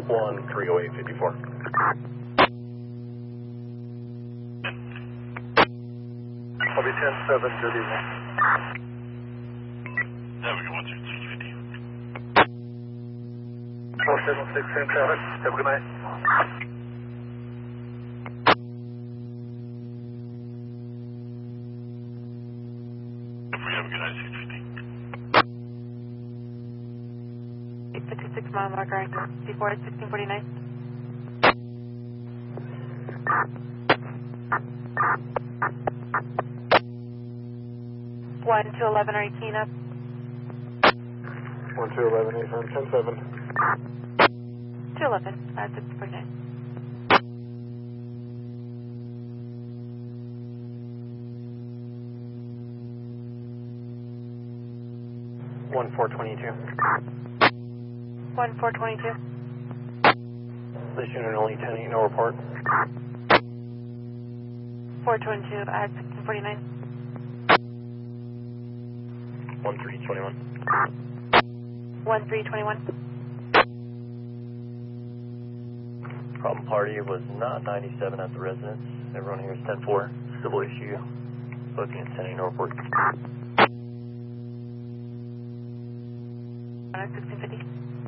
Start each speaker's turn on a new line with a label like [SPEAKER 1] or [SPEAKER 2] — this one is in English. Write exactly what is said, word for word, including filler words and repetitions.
[SPEAKER 1] one three oh eight fifty-four.
[SPEAKER 2] Copy ten seven, good evening.
[SPEAKER 3] There we go, one three six fifty.
[SPEAKER 2] four seven six, same traffic. Have a good night.
[SPEAKER 3] We have a good night, six fifty.
[SPEAKER 4] fifty-six mile marker, C four at sixteen forty-nine. one two eleven, are you keying up?
[SPEAKER 2] one two eleven, eight nine ten seven.
[SPEAKER 4] two eleven, uh, sixteen forty-nine.
[SPEAKER 1] one four twenty-two.
[SPEAKER 4] one four twenty-two.
[SPEAKER 1] This unit only ten eight, no report.
[SPEAKER 4] four twenty-two at sixteen forty-nine.
[SPEAKER 1] one three twenty-one.
[SPEAKER 4] one three twenty-one.
[SPEAKER 1] Problem party was not ninety-seven at the residence. Everyone here is ten four. Civil issue. Booking at ten eight, no report.
[SPEAKER 4] sixteen fifty.